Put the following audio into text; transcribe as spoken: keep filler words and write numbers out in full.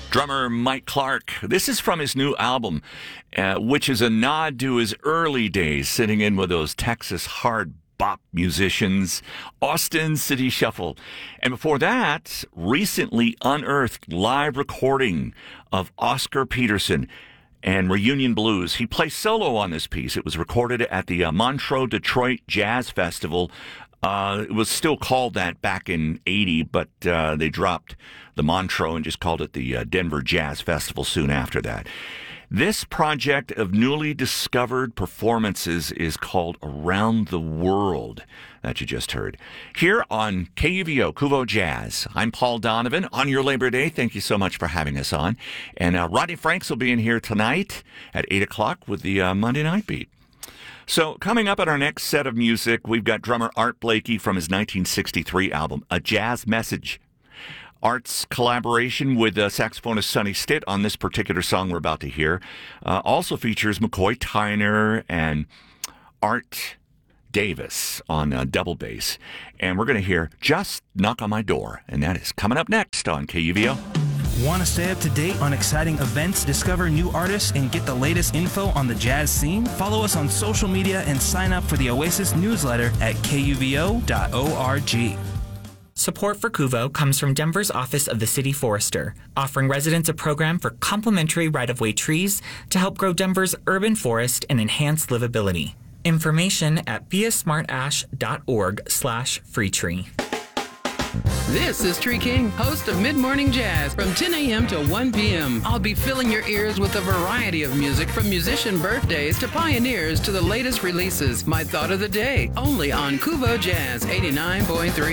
Drummer Mike Clark. This is from his new album, uh, which is a nod to his early days sitting in with those Texas hard bop musicians, Austin City Shuffle. And before that, recently unearthed live recording of Oscar Peterson and Reunion Blues. He plays solo on this piece. It was recorded at the uh, Montreux Detroit Jazz Festival. Uh, it was still called that back in eighty, but uh, they dropped the Montreux and just called it the uh, Denver Jazz Festival soon after that. This project of newly discovered performances is called Around the World, that you just heard. Here on K U V O, Kuvo Jazz, I'm Paul Donovan. On your Labor Day, thank you so much for having us on. And uh, Rodney Franks will be in here tonight at eight o'clock with the uh, Monday Night Beat. So coming up at our next set of music, we've got drummer Art Blakey from his nineteen sixty-three album, A Jazz Message. Art's collaboration with uh, saxophonist Sonny Stitt on this particular song we're about to hear uh, also features McCoy Tyner and Art Davis on uh, double bass. And we're going to hear Just Knock on My Door, and that is coming up next on K U V O. Want to stay up to date on exciting events, discover new artists, and get the latest info on the jazz scene? Follow us on social media and sign up for the Oasis newsletter at K U V O dot org. Support for Kuvo comes from Denver's Office of the City Forester, offering residents a program for complimentary right-of-way trees to help grow Denver's urban forest and enhance livability. Information at viasmartash.org slash free tree. This is Tree King, host of Mid Morning Jazz from ten a.m. to one p.m. I'll be filling your ears with a variety of music from musician birthdays to pioneers to the latest releases. My thought of the day, only on Kuvo Jazz eighty-nine point three.